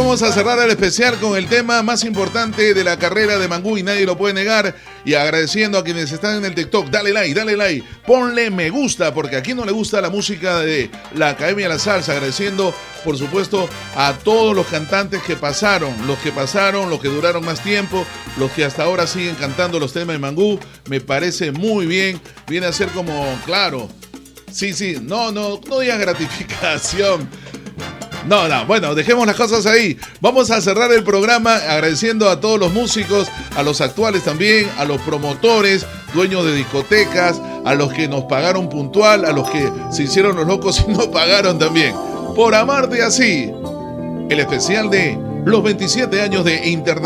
vamos a cerrar el especial con el tema más importante de la carrera de Mangú y nadie lo puede negar. Y agradeciendo a quienes están en el TikTok, dale like, ponle me gusta, porque aquí no le gusta la música de la Academia de la Salsa. Agradeciendo, por supuesto, a todos los cantantes que pasaron, los que duraron más tiempo, los que hasta ahora siguen cantando los temas de Mangú. Me parece muy bien, viene a ser como, claro, sí, no digas gratificación. No, bueno, dejemos las cosas ahí. Vamos a cerrar el programa agradeciendo a todos los músicos, a los actuales también, a los promotores, dueños de discotecas, a los que nos pagaron puntual, a los que se hicieron los locos y no pagaron también. Por amarte así, el especial de los 27 años de Internacional.